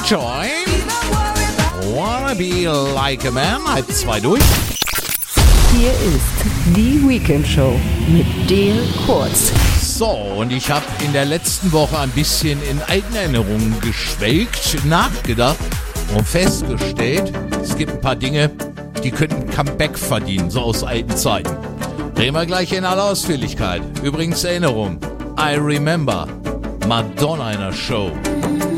Joy. Wanna be like a man. Halb 2 durch. Hier ist die Weekend Show mit Dale Kurz. So, und ich habe in der letzten Woche ein bisschen in alten Erinnerungen geschwelgt, nachgedacht und festgestellt, es gibt ein paar Dinge, die könnten Comeback verdienen, so aus alten Zeiten. Reden wir gleich in aller Ausführlichkeit. Übrigens Erinnerung, I Remember, Madonna in einer Show.